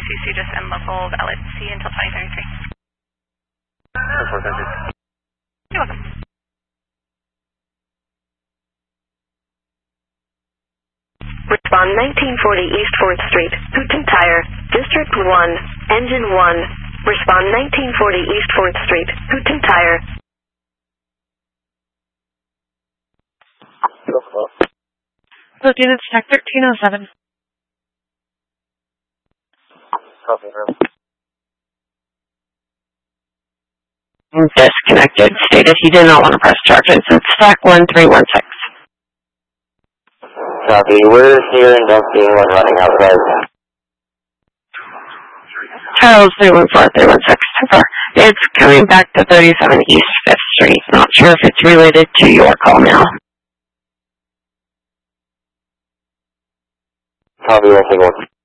CC just end local validity until 2033. You're welcome. Respond 1940 East 4th Street, Hooten Tire, District 1, Engine 1. Respond 1940 East 4th Street, Hooten Tire. Those units, TAC 1307. Disconnected. Stated he did not want to press charges. It's TAC 1316. Copy. We're here and don't see anyone running outside. Charles 314-316. It's coming back to 37 East 5th Street. Not sure if it's related to your call now. Copy. We'll take one.